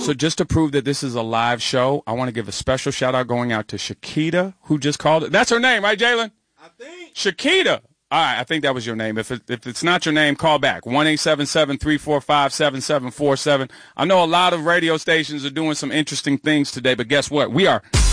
So just to prove that this is a live show, I want to give a special shout-out going out to Shakita, who just called it. That's her name, right, Jalen? I think. Shakita. All right, I think that was your name. If it's not your name, call back. 1-877-345-7747. I know a lot of radio stations are doing some interesting things today, but guess what? We are